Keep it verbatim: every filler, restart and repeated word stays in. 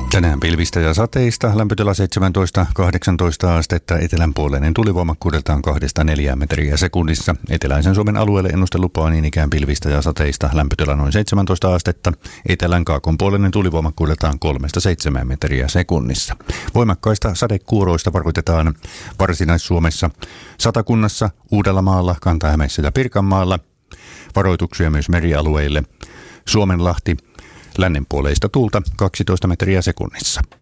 Tänään pilvistä ja sateista, lämpötila seitsemäntoista kahdeksantoista astetta, etelänpuoleinen tulivoimakkuudeltaan kahdesta neljään metriä sekunnissa. Eteläisen Suomen alueelle ennustelupaa niin ikään pilvistä ja sateista, lämpötila noin seitsemäntoista astetta, etelän kaakonpuoleinen tulivoimakkuudeltaan kolmesta seitsemään metriä sekunnissa. Voimakkaista sadekuuroista varoitetaan Varsinais-Suomessa, Satakunnassa, Uudellamaalla, Kanta-Hämeessä ja Pirkanmaalla. Varoituksia myös merialueille. Suomenlahti, lännenpuoleista tuulta kaksitoista metriä sekunnissa.